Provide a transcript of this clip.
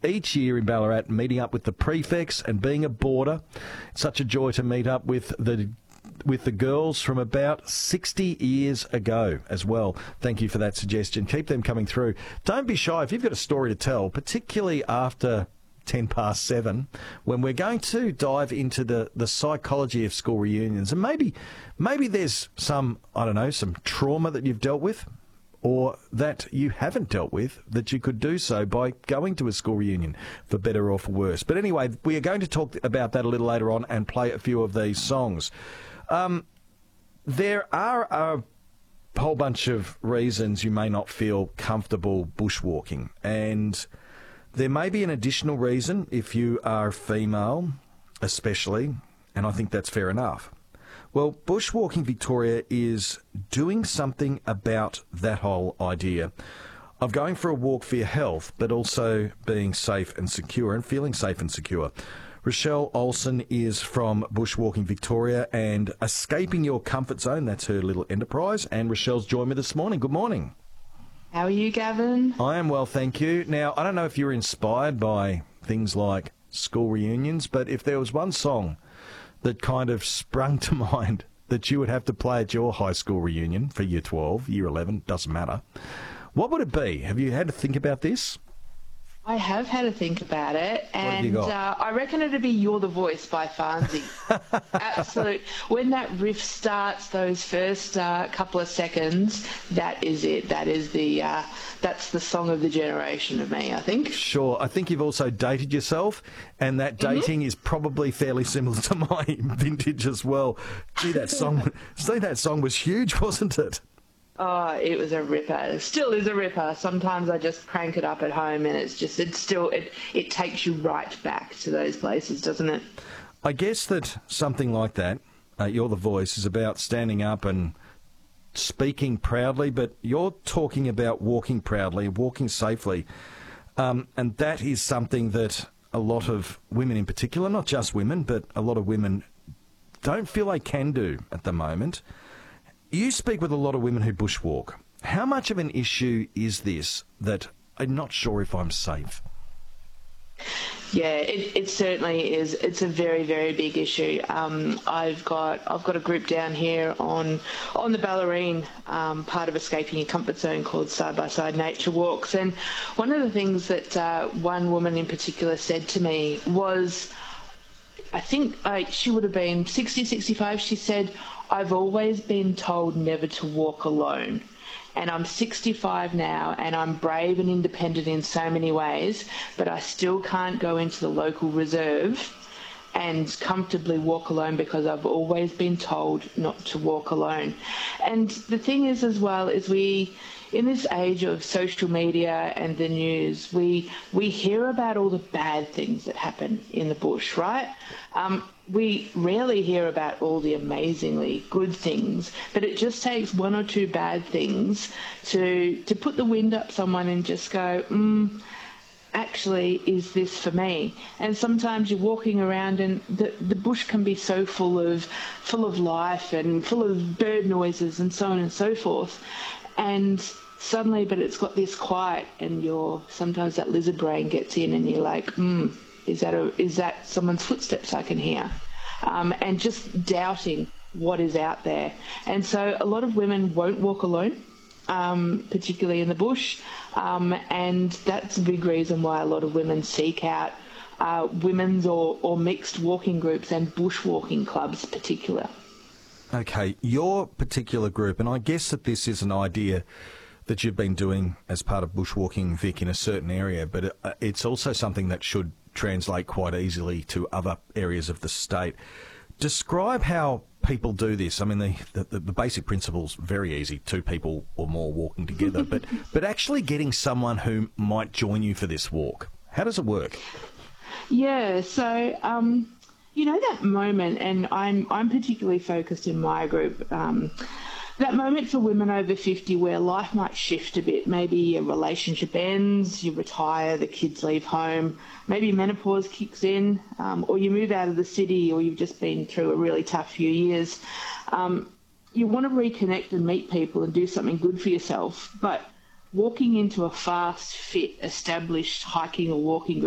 each year in Ballarat, meeting up with the prefects and being a boarder. It's such a joy to meet up with the girls from about 60 years ago as well. Thank you for that suggestion. Keep them coming through. Don't be shy if you've got a story to tell, particularly after 7:10, when we're going to dive into the psychology of school reunions. And maybe there's some trauma that you've dealt with, or that you haven't dealt with, that you could do so by going to a school reunion, for better or for worse. But anyway, we are going to talk about that a little later on and play a few of these songs. There are a whole bunch of reasons you may not feel comfortable bushwalking, and there may be an additional reason if you are female, especially, and I think that's fair enough. Well, Bushwalking Victoria is doing something about that whole idea of going for a walk for your health, but also being safe and secure and feeling safe and secure. Rochelle Olsen is from Bushwalking Victoria and Escaping Your Comfort Zone. That's her little enterprise. And Rochelle's joined me this morning. Good morning. How are you, Gavin? I am well, thank you. Now, I don't know if you're inspired by things like school reunions, but if there was one song that kind of sprung to mind that you would have to play at your high school reunion for year 12, year 11, doesn't matter, what would it be? Have you had to think about this? I have had to think about it, and I reckon it'd be "You're the Voice" by Farnsey. Absolute. When that riff starts, those first couple of seconds, that is it. That is that's the song of the generation of me, I think. Sure. I think you've also dated yourself, and that dating is probably fairly similar to my vintage as well. Gee, that song was huge, wasn't it? Oh, it was a ripper. It still is a ripper. Sometimes I just crank it up at home, and it takes you right back to those places, doesn't it? I guess that something like that, You're the Voice, is about standing up and speaking proudly, but you're talking about walking proudly, walking safely. And that is something that a lot of women in particular, not just women, but a lot of women don't feel they can do at the moment. You speak with a lot of women who bushwalk. How much of an issue is this that I'm not sure if I'm safe? Yeah, it certainly is. It's a very, very big issue. I've got a group down here on the Ballerine, part of Escaping Your Comfort Zone, called Side by Side Nature Walks. And one of the things that one woman in particular said to me was, I think she would have been 60, 65. She said, "I've always been told never to walk alone. And I'm 65 now, and I'm brave and independent in so many ways, but I still can't go into the local reserve and comfortably walk alone because I've always been told not to walk alone." And the thing is as well is in this age of social media and the news, we hear about all the bad things that happen in the bush, right? We rarely hear about all the amazingly good things, but it just takes one or two bad things to put the wind up someone and just go, actually, is this for me? And sometimes you're walking around and the bush can be so full of life and full of bird noises and so on and so forth. And suddenly, but it's got this quiet, and sometimes that lizard brain gets in, and you're like, is that someone's footsteps I can hear? And just doubting what is out there. And so a lot of women won't walk alone, particularly in the bush, and that's a big reason why a lot of women seek out women's or mixed walking groups and bushwalking clubs particular. Okay, your particular group, and I guess that this is an idea that you've been doing as part of Bushwalking Vic in a certain area, but it's also something that should translate quite easily to other areas of the state. Describe how people do this. I mean, the basic principle's very easy, 2 people or more walking together, but actually getting someone who might join you for this walk. How does it work? Yeah, so that moment, and I'm particularly focused in my group, that moment for women over 50 where life might shift a bit. Maybe your relationship ends, you retire, the kids leave home, maybe menopause kicks in, or you move out of the city, or you've just been through a really tough few years. You want to reconnect and meet people and do something good for yourself, but walking into a fast, fit, established hiking or walking